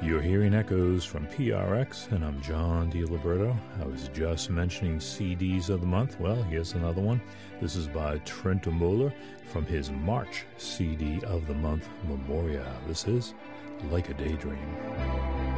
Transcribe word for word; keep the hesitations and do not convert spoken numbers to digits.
You're hearing echoes from P R X, and I'm John DiLiberto. I was just mentioning C Ds of the month. Well, here's another one. This is by Trentemøller from his March C D of the month, Memoria. This is Like a Daydream.